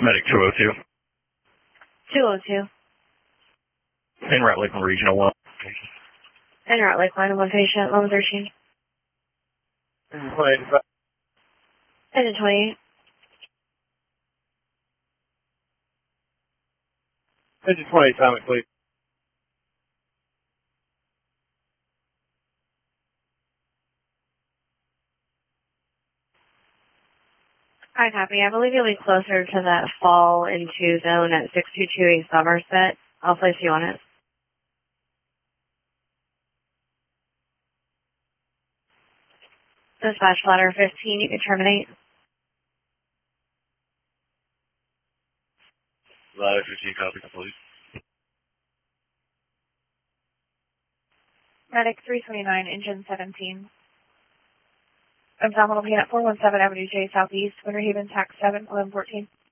Medic 202. 202. In Rat Lake Regional 1. In Rat Lake Line, 1 patient, level 13. 28. Engine 28. Engine 28, time it, please. Hi, copy. I believe you'll be closer to that fall into zone at 622 East Somerset. I'll place you on it. Dispatch ladder 15, you can terminate. Ladder 15, copy, please. Medic 329, engine 17. Abdominal pain at 417 Avenue J Southeast, Winter Haven, tax 7, 1114.